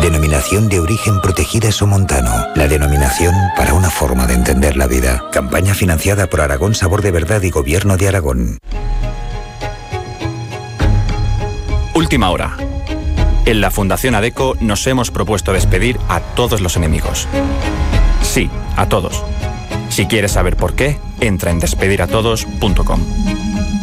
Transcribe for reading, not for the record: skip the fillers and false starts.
Denominación de origen protegida Somontano. La denominación para una forma de entender la vida. Campaña financiada por Aragón Sabor de Verdad y Gobierno de Aragón. Última hora. En la Fundación ADECO nos hemos propuesto despedir a todos los enemigos. Sí, a todos. Si quieres saber por qué, entra en despediratodos.com.